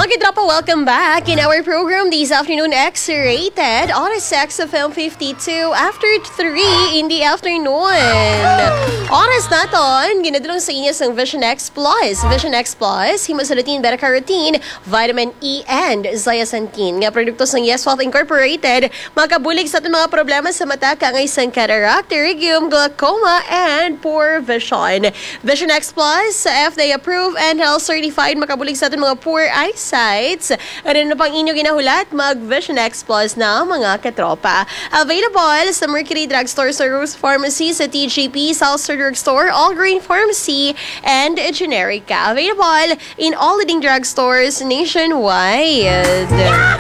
Okay, Drapa, welcome back in our program this afternoon, X-Rated. Oras XFM 52 after 3 in the afternoon. Oras naton, ginadulong sa inyo sa Vision X Plus. Vision X Plus, himasalatin, beta-carotene, vitamin E, and zeaxanthin. Nga produkto sa Yes Health Incorporated, makabulig sa ating mga problema sa mata, kangay sang cataract, pterygium, glaucoma, and poor vision. Vision X Plus, FDA approved and health certified, makabulig sa ating mga poor eyesight. Ano na pang inyo ginahulat? Mag-Vision X Plus na mga katropa. Available sa Mercury Drugstore, sa Rose Pharmacy, sa TGP, Salsa Drugstore, All Green Pharmacy, and Generica. Available in all leading drugstores nationwide.